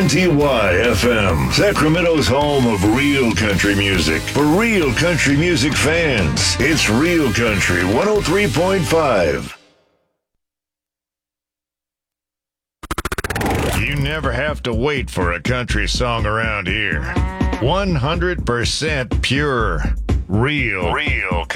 WNTY-FM, Sacramento's home of real country music. For real country music fans, it's Real Country 103.5. You never have to wait for a country song around here. 100% pure, real